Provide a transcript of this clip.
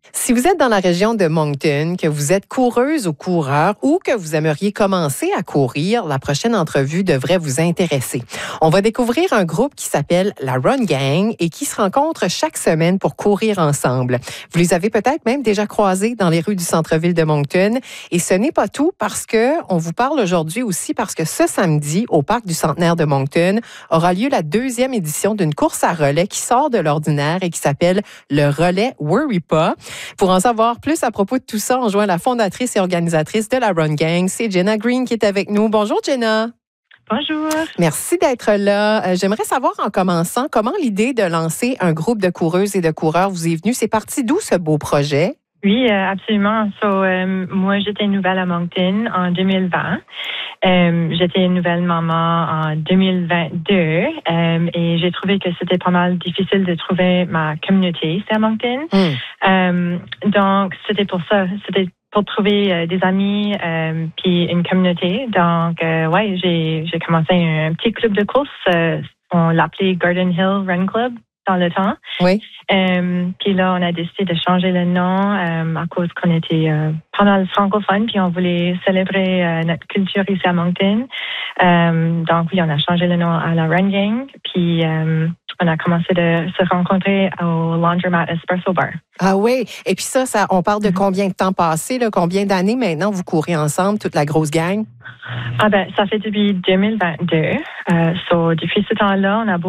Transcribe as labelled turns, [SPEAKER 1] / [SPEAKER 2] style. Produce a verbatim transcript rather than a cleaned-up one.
[SPEAKER 1] Si vous êtes dans la région de Moncton, que vous êtes coureuse ou coureur ou que vous aimeriez commencer à courir, la prochaine entrevue devrait vous intéresser. On va découvrir un groupe qui s'appelle la Run Gang et qui se rencontre chaque semaine pour courir ensemble. Vous les avez peut-être même déjà croisés dans les rues du centre-ville de Moncton. Et ce n'est pas tout parce que on vous parle aujourd'hui aussi parce que ce samedi, au parc du Centenaire de Moncton, aura lieu la deuxième édition d'une course à relais qui sort de l'ordinaire et qui s'appelle le relais Worry Pas. Pour en savoir plus à propos de tout ça, on joint la fondatrice et organisatrice de la Run Gang, c'est Jenna Green qui est avec nous. Bonjour Jenna.
[SPEAKER 2] Bonjour.
[SPEAKER 1] Merci d'être là. Euh, j'aimerais savoir en commençant, comment l'idée de lancer un groupe de coureuses et de coureurs vous est venue? C'est parti d'où ce beau projet?
[SPEAKER 2] Oui, euh, absolument. So, euh, moi, j'étais nouvelle à Moncton en deux mille vingt. Euh, j'étais une nouvelle maman en deux mille vingt-deux euh, et j'ai trouvé que c'était pas mal difficile de trouver ma communauté ici à Moncton. Mm. Euh, donc, c'était pour ça. C'était pour trouver euh, des amis euh, puis une communauté. Donc, euh, ouais, j'ai, j'ai commencé un petit club de course. Euh, on l'appelait Garden Hill Run Club dans le temps.
[SPEAKER 1] Oui.
[SPEAKER 2] Euh, puis là, on a décidé de changer le nom euh, à cause qu'on était euh, pas mal francophone, puis on voulait célébrer euh, notre culture ici à Moncton. Euh, donc oui, on a changé le nom à la Run Gang, puis euh, on a commencé de se rencontrer au Laundromat Espresso Bar.
[SPEAKER 1] Ah oui, et puis ça, ça on parle de combien de temps passé, là, combien d'années maintenant vous courez ensemble, toute la grosse gang?
[SPEAKER 2] Ah ben, ça fait depuis deux mille vingt-deux. Euh, so, depuis ce temps-là, on a